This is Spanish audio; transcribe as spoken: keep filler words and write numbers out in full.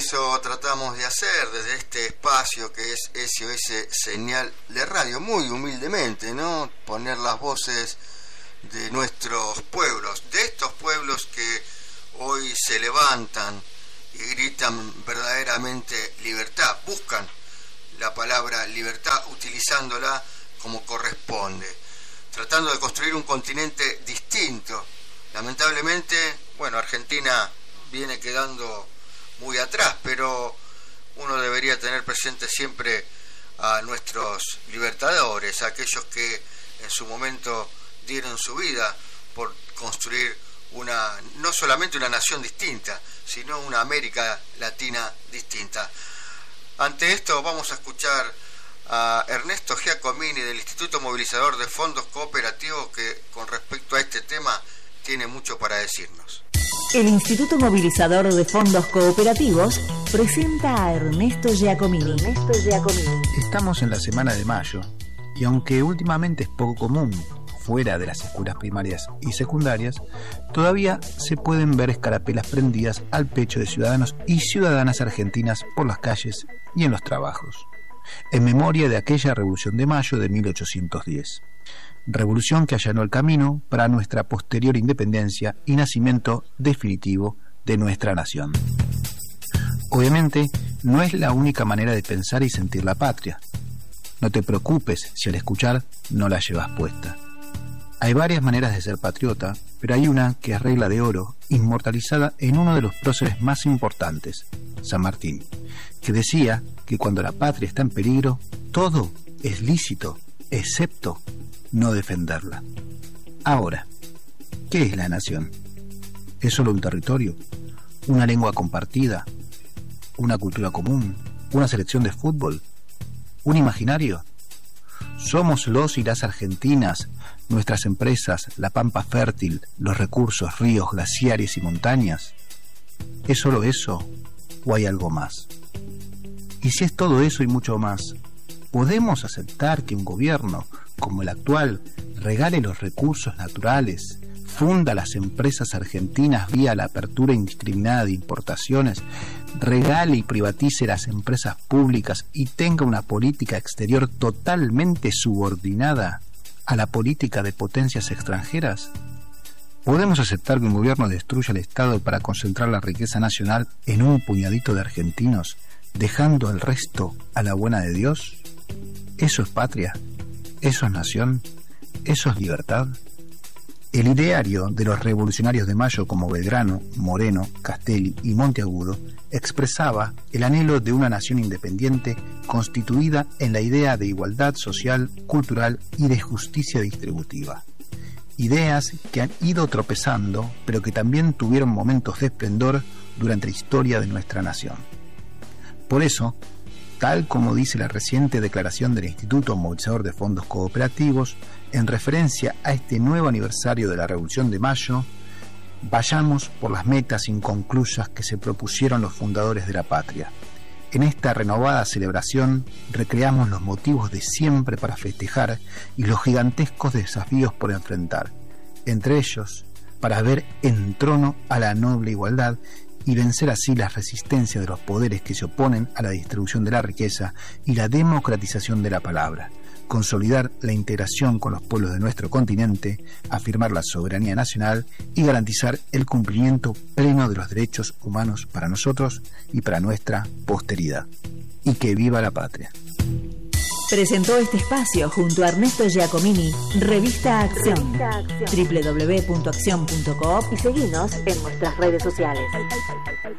eso tratamos de hacer desde este espacio que es S O S Señal de Radio, muy humildemente, ¿no? Poner las voces de nuestros pueblos, de estos pueblos que hoy se levantan y gritan verdaderamente libertad, buscan la palabra libertad utilizándola como corresponde, tratando de construir un continente distinto. Lamentablemente, bueno, Argentina viene quedando muy atrás, pero uno debería tener presente siempre a nuestros libertadores, a aquellos que en su momento dieron su vida por construir una, no solamente una nación distinta, sino una América Latina distinta. Ante esto vamos a escuchar a Ernesto Giacomini del Instituto Movilizador de Fondos Cooperativos, que con respecto a este tema tiene mucho para decirnos. El Instituto Movilizador de Fondos Cooperativos presenta a Ernesto Giacomini. Ernesto Giacomini. Estamos en la semana de mayo y aunque últimamente es poco común fuera de las escuelas primarias y secundarias, todavía se pueden ver escarapelas prendidas al pecho de ciudadanos y ciudadanas argentinas por las calles y en los trabajos, en memoria de aquella Revolución de Mayo de mil ochocientos diez. Revolución que allanó el camino para nuestra posterior independencia y nacimiento definitivo de nuestra nación. Obviamente, no es la única manera de pensar y sentir la patria. No te preocupes si al escuchar no la llevas puesta. Hay varias maneras de ser patriota, pero hay una que es regla de oro, inmortalizada en uno de los próceres más importantes, San Martín, que decía que cuando la patria está en peligro, todo es lícito, excepto no defenderla. Ahora, ¿qué es la nación? ¿Es solo un territorio? ¿Una lengua compartida? ¿Una cultura común? ¿Una selección de fútbol? ¿Un imaginario? ¿Somos los y las argentinas, nuestras empresas, la pampa fértil, los recursos, ríos, glaciares y montañas? ¿Es solo eso o hay algo más? Y si es todo eso y mucho más, ¿podemos aceptar que un gobierno como el actual regale los recursos naturales, funda las empresas argentinas vía la apertura indiscriminada de importaciones, regale y privatice las empresas públicas y tenga una política exterior totalmente subordinada a la política de potencias extranjeras? ¿Podemos aceptar que un gobierno destruya el Estado para concentrar la riqueza nacional en un puñadito de argentinos, dejando al resto a la buena de Dios? ¿Eso es patria? ¿Eso es nación? ¿Eso es libertad? El ideario de los revolucionarios de Mayo como Belgrano, Moreno, Castelli y Monteagudo expresaba el anhelo de una nación independiente constituida en la idea de igualdad social, cultural y de justicia distributiva. Ideas que han ido tropezando, pero que también tuvieron momentos de esplendor durante la historia de nuestra nación. Por eso, tal como dice la reciente declaración del Instituto Movilizador de Fondos Cooperativos, en referencia a este nuevo aniversario de la Revolución de Mayo, vayamos por las metas inconclusas que se propusieron los fundadores de la patria. En esta renovada celebración recreamos los motivos de siempre para festejar y los gigantescos desafíos por enfrentar, entre ellos, para ver en trono a la noble igualdad y vencer así las resistencias de los poderes que se oponen a la distribución de la riqueza y la democratización de la palabra, consolidar la integración con los pueblos de nuestro continente, afirmar la soberanía nacional y garantizar el cumplimiento pleno de los derechos humanos para nosotros y para nuestra posteridad. Y que viva la patria. Presentó este espacio junto a Ernesto Giacomini, Revista Acción, doble u doble u doble u punto acción punto coop y seguinos en nuestras redes sociales.